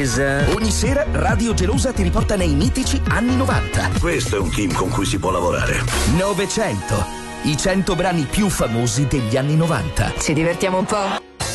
attesa. Ogni sera Radio Gelosa ti riporta nei mitici anni 90. Questo è un team con cui si può lavorare. 900. I 100 brani più famosi degli anni 90. Ci divertiamo un po'?